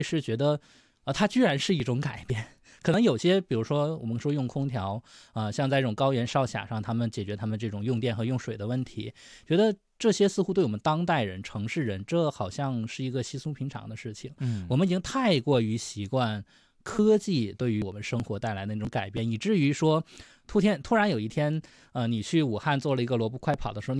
是觉得它居然是一种改变。可能有些比如说我们说用空调像在这种高原少峡上，他们解决他们这种用电和用水的问题，觉得这些似乎对我们当代人城市人这好像是一个稀松平常的事情。我们已经太过于习惯科技对于我们生活带来的那种改变，以至于说突然有一天你去武汉做了一个萝卜快跑的时候，